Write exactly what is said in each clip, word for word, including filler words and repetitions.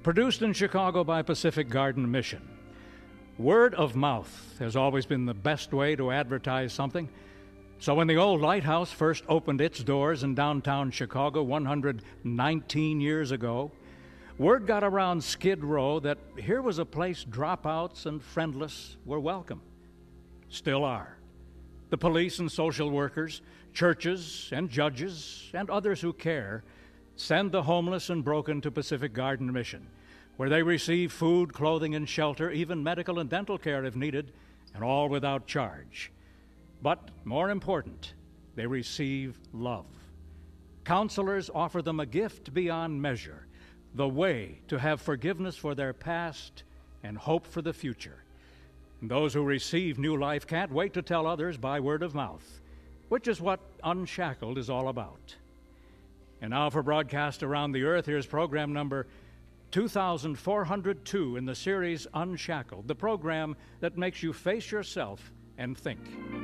Produced in Chicago by Pacific Garden Mission. Word of mouth has always been the best way to advertise something. So when the old lighthouse first opened its doors in downtown Chicago one hundred nineteen years ago, word got around Skid Row that here was a place dropouts and friendless were welcome. Still are. The police and social workers, churches and judges, and others who care send the homeless and broken to Pacific Garden Mission, where they receive food, clothing, and shelter, even medical and dental care if needed, and all without charge. But more important, they receive love. Counselors offer them a gift beyond measure, the way to have forgiveness for their past and hope for the future. And those who receive new life can't wait to tell others by word of mouth, which is what Unshackled is all about. And now for broadcast around the earth, here's program number two thousand four hundred two in the series Unshackled, the program that makes you face yourself and think.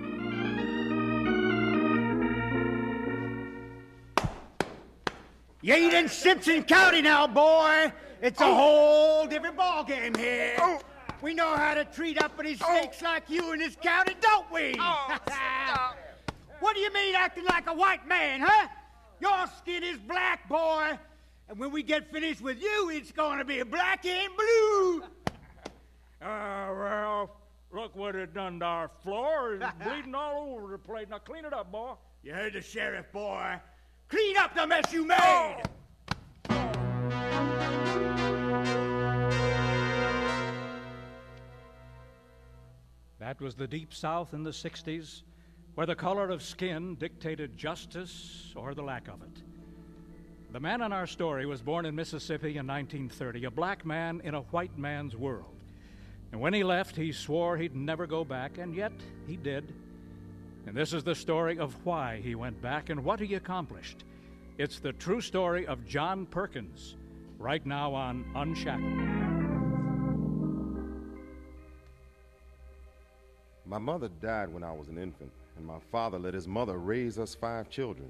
You ain't in Simpson County now, boy. It's a oh. whole different ballgame here. Oh. We know how to treat uppity snakes oh. like you in this county, don't we? Oh, stop. What do you mean acting like a white man, huh? Your skin is black, boy. And when we get finished with you, it's going to be black and blue. Ah, uh, well, look what it done to our floor. It's bleeding all over the place. Now clean it up, boy. You heard the sheriff, boy. Clean up the mess you made. Oh. That was the Deep South in the sixties, where the color of skin dictated justice or the lack of it. The man in our story was born in Mississippi in nineteen thirty, a black man in a white man's world. And when he left, he swore he'd never go back, and yet he did. And this is the story of why he went back and what he accomplished. It's the true story of John Perkins, right now on Unshackled. My mother died when I was an infant, and my father let his mother raise us five children.